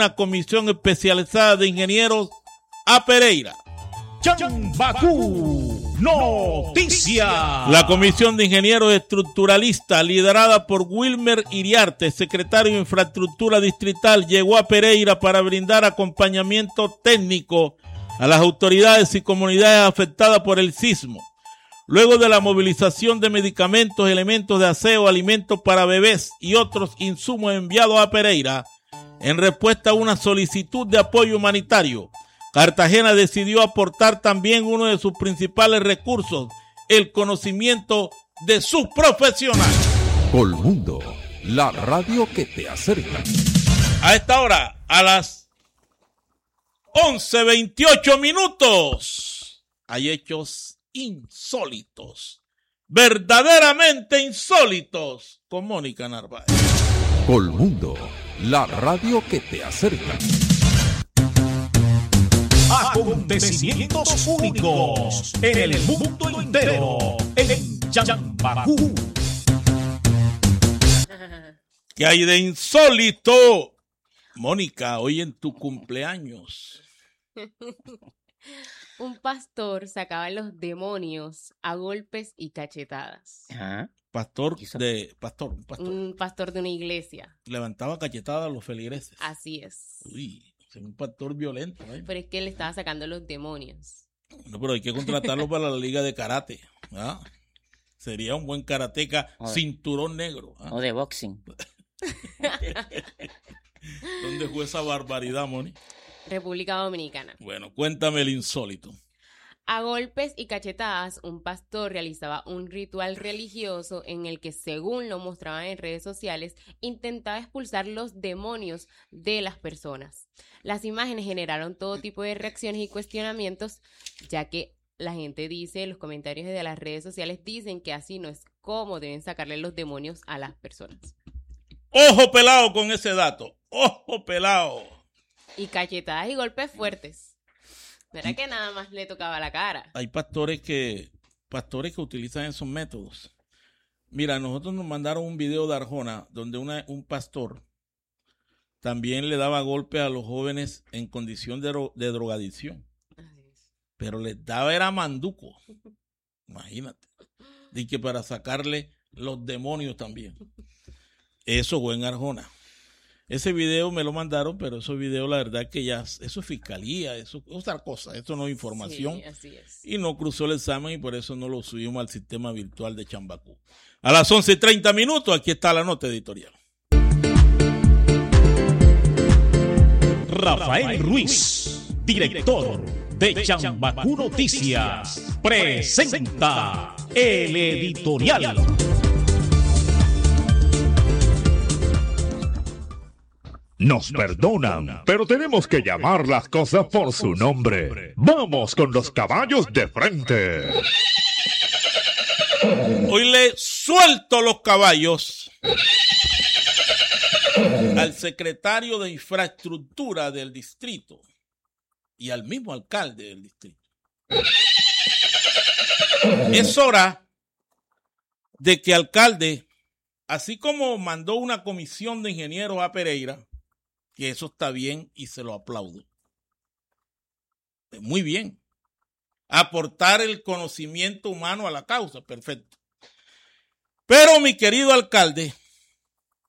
una comisión especializada de ingenieros a Pereira. Chambacú Noticias. La Comisión de Ingenieros Estructuralistas, liderada por Wilmer Iriarte, secretario de Infraestructura Distrital, llegó a Pereira para brindar acompañamiento técnico a las autoridades y comunidades afectadas por el sismo. Luego de la movilización de medicamentos, elementos de aseo, alimentos para bebés y otros insumos enviados a Pereira, en respuesta a una solicitud de apoyo humanitario, Cartagena decidió aportar también uno de sus principales recursos, el conocimiento de sus profesionales. Colmundo, la radio que te acerca. A esta hora, a las 11:28 minutos, hay hechos insólitos, verdaderamente insólitos, con Mónica Narváez. Colmundo, la radio que te acerca. Acontecimientos únicos en el mundo entero, en Chambacú. ¿Qué hay de insólito? Mónica, hoy en tu cumpleaños. Un pastor sacaba a los demonios a golpes y cachetadas. Un pastor de una iglesia. Levantaba cachetadas a los feligreses. Así es. Uy, es un pastor violento, ¿eh? Pero es que él estaba sacando a los demonios. No, pero hay que contratarlo para la liga de karate. ¿Ah? Sería un buen karateca, cinturón negro. ¿Ah? O de boxing. ¿Dónde fue esa barbaridad, Moni? República Dominicana. Bueno, cuéntame el insólito. A golpes y cachetadas, un pastor realizaba un ritual religioso en el que, según lo mostraban en redes sociales, intentaba expulsar los demonios de las personas. Las imágenes generaron todo tipo de reacciones y cuestionamientos, ya que la gente dice, los comentarios de las redes sociales dicen que así no es como deben sacarle los demonios a las personas. Ojo pelado con ese dato. Ojo pelado. Y cachetadas y golpes fuertes. No era que nada más le tocaba la cara. Hay pastores que utilizan esos métodos. Mira, nosotros nos mandaron un video de Arjona donde un pastor también le daba golpes a los jóvenes en condición de drogadicción. Pero les daba era manduco. Imagínate. Y que para sacarle los demonios también. Eso fue en Arjona. Ese video me lo mandaron, pero ese video la verdad que ya, eso es fiscalía, eso es otra cosa, eso no es información. Sí, así es. Y no cruzó el examen y por eso no lo subimos al sistema virtual de Chambacú. A las 11:30 minutos, aquí está la nota editorial. Rafael Ruiz, director de Chambacú Noticias, presenta el editorial. Nos perdonan, pero tenemos que llamar las cosas por su nombre. Vamos con los caballos de frente. Hoy le suelto los caballos al secretario de Infraestructura del distrito y al mismo alcalde del distrito. Es hora de que alcalde, así como mandó una comisión de ingenieros a Pereira, que eso está bien y se lo aplaudo. Muy bien. Aportar el conocimiento humano a la causa, perfecto. Pero mi querido alcalde,